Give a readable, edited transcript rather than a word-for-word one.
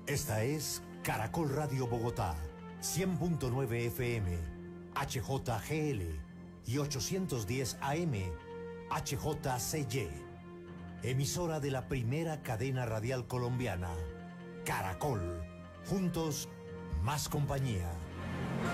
Esta es Caracol Radio Bogotá, 100.9 FM, HJGL y 810 AM, HJCY. Emisora de la primera cadena radial colombiana, Caracol. Juntos, más compañía.